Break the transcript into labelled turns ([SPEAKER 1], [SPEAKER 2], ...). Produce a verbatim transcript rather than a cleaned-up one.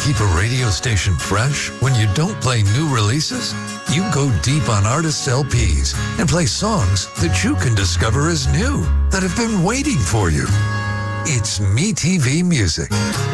[SPEAKER 1] keep a radio station fresh when you don't play new releases? You go deep on artists' L Ps and play songs that you can discover as new, that have been waiting for you. It's MeTV Music.